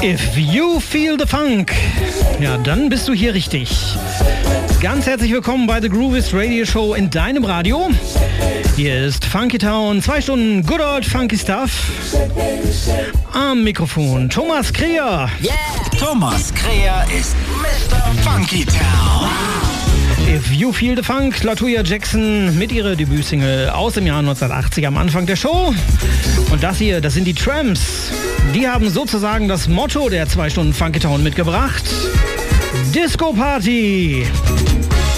If you feel the funk, ja, dann bist du hier richtig. Ganz herzlich willkommen bei The Groovist Radio Show in deinem Radio. Hier ist Funky Town, 2 Stunden Good Old Funky Stuff. Am Mikrofon Thomas Kreher. Yeah! Thomas Kreher ist Mr. Funky Town. If You Feel the Funk, Latoya Jackson mit ihrer Debütsingle aus dem Jahr 1980 am Anfang der Show. Und das hier, das sind die Tramps. Die haben sozusagen das Motto der 2 Stunden Funky Town mitgebracht. Disco Party.